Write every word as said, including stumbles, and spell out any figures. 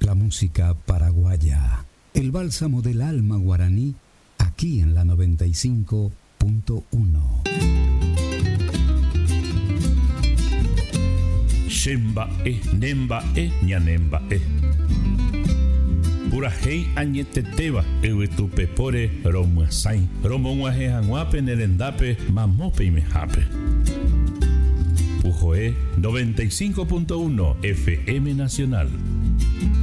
la música paraguaya. El bálsamo del alma guaraní, aquí en la noventa y cinco punto uno. Shemba e, nemba e, ñanemba e. Purahei añeteteva, evetupepore, romuasain, romonguaje hanguape, nerendape, mamope y mejape. Ujoe noventa y cinco punto uno F M Nacional.